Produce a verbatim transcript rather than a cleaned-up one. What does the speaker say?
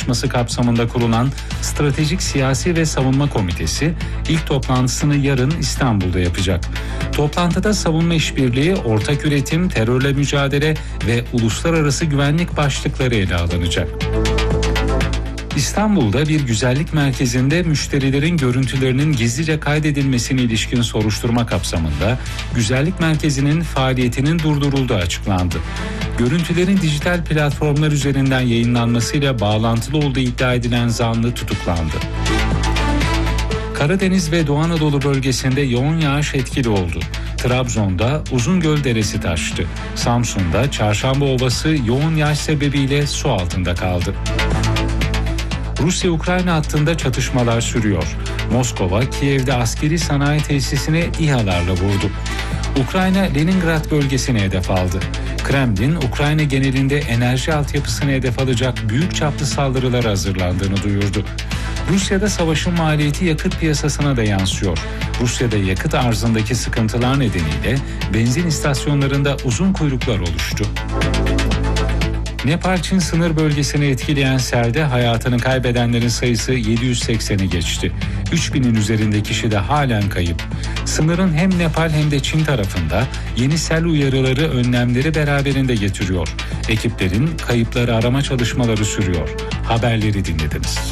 Anlaşması kapsamında kurulan Stratejik Siyasi ve Savunma Komitesi ilk toplantısını yarın İstanbul'da yapacak. Toplantıda savunma işbirliği, ortak üretim, terörle mücadele ve uluslararası güvenlik başlıkları ele alınacak. İstanbul'da bir güzellik merkezinde müşterilerin görüntülerinin gizlice kaydedilmesine ilişkin soruşturma kapsamında güzellik merkezinin faaliyetinin durdurulduğu açıklandı. Görüntülerin dijital platformlar üzerinden yayınlanmasıyla bağlantılı olduğu iddia edilen zanlı tutuklandı. Karadeniz ve Doğu Anadolu bölgesinde yoğun yağış etkili oldu. Trabzon'da Uzungöl Deresi taştı. Samsun'da Çarşamba Ovası yoğun yağış sebebiyle su altında kaldı. Rusya-Ukrayna hattında çatışmalar sürüyor. Moskova, Kiev'de askeri sanayi tesisine İHA'larla vurdu. Ukrayna, Leningrad bölgesine hedef aldı. Kremlin, Ukrayna genelinde enerji altyapısını hedef alacak büyük çaplı saldırılara hazırlandığını duyurdu. Rusya'da savaşın maliyeti yakıt piyasasına da yansıyor. Rusya'da yakıt arzındaki sıkıntılar nedeniyle benzin istasyonlarında uzun kuyruklar oluştu. Nepal-Çin sınır bölgesini etkileyen selde hayatını kaybedenlerin sayısı yedi yüz sekseni geçti. üç binin üzerinde kişi de halen kayıp. Sınırın hem Nepal hem de Çin tarafında yeni sel uyarıları, önlemleri beraberinde getiriyor. Ekiplerin kayıpları arama çalışmaları sürüyor. Haberleri dinlediniz.